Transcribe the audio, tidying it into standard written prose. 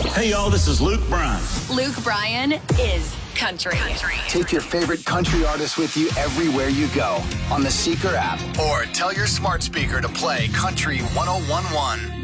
Hey, y'all, this is Luke Bryan. Luke Bryan is country. Take your favorite country artist with you everywhere you go on the Seeker app or tell your smart speaker to play Country 101.1.